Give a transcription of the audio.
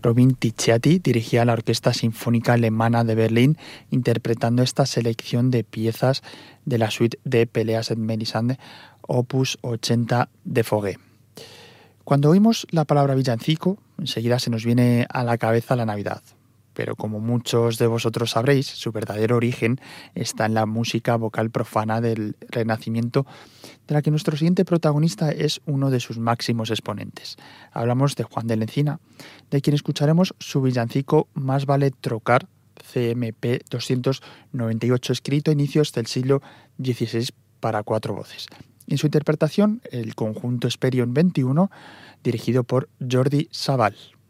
Robin Ticciati dirigía la Orquesta Sinfónica Alemana de Berlín interpretando esta selección de piezas de la suite de Pelléas et Mélisande, opus 80 de Fauré. Cuando oímos la palabra villancico, enseguida se nos viene a la cabeza la Navidad. Pero como muchos de vosotros sabréis, su verdadero origen está en la música vocal profana del Renacimiento, de la que nuestro siguiente protagonista es uno de sus máximos exponentes. Hablamos de Juan de la Encina, de quien escucharemos su villancico Más vale trocar, CMP 298, escrito a inicios del siglo XVI para 4 voces. En su interpretación, el conjunto Hesperion 21, dirigido por Jordi Savall.